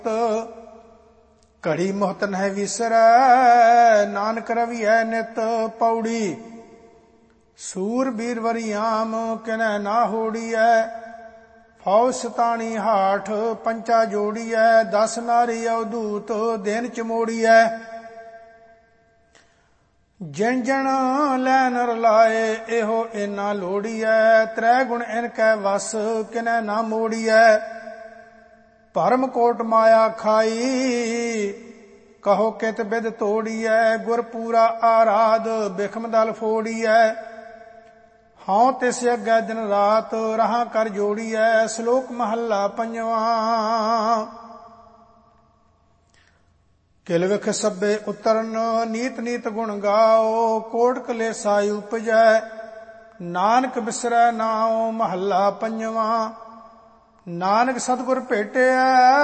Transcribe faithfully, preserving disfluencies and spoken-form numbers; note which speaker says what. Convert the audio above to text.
Speaker 1: ਘੜੀ ਮੁਹਤ ਨਹਿ ਵਿਸਰੈ, ਨਾਨਕ ਰਵੀਐ ਨਿਤ ਪੌੜੀ। ਸੂਰ ਬੀਰ ਵਰਿਆਮ ਕਿਨੈ ਨਾ ਹੋੜੀਐ, ਫੌਜ ਸਤਾਣੀ ਹਾਠ ਪੰਚਾ ਜੋੜੀਐ। ਦਸ ਨਾਰੀ ਅਵਧੂਤ ਦੇਨ ਚਮੋੜੀਐ, ਜਿਣ ਜਿਣ ਲੈ ਨਰ ਲਾਏ ਇਹੋ ਏਨਾ ਲੋੜੀਐ। ਤ੍ਰੈ ਗੁਣ ਇਨ ਕੈ ਵਸ ਕਿਨੈ ਨਾ ਮੋੜੀਐ, ਭਰਮ ਕੋਟ ਮਾਇਆ ਖਾਈ ਕਹੋ ਕਿਤ ਬਿਦ ਤੋੜੀਐ। ਗੁਰ ਪੂਰਾ ਆਰਾਧ ਬਿਖਮ ਦਲ ਫੋੜੀਐ, ਹਉ ਤਿਸ ਅੱਗੇ ਦਿਨ ਰਾਤ ਰਹਾ ਕਰ ਜੋੜੀਐ। ਸ਼ਲੋਕ ਮਹੱਲਾ ਪੰਜਵਾਂ। ਕਿਲ ਵਿਖ ਸਭੇ ਉਤਰਨ ਨੀਤ ਨੀਤ ਗੁਣ ਗਾਓ, ਕੋਟ ਕਲੇਸਾ ਉਪਜੈ ਨਾਨਕ ਬਿਸਰੈ ਨਾਉ। ਮਹੱਲਾ ਪੰਜਵਾਂ। ਨਾਨਕ ਸਤਿਗੁਰ ਭੇਟਿਆ